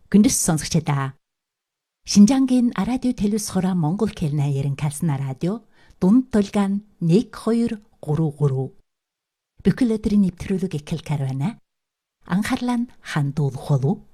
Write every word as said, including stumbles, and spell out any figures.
Күндс сонсогчдаа. Шинжангийн радио телевизхора Монгол хэлний ярин калсна радио дунд толгойн нэг хоёр гурав гурав. Бүхэл өдрийн нэвтрүүлэг эхэл карвана. Анхаарлаа хандуулах болов.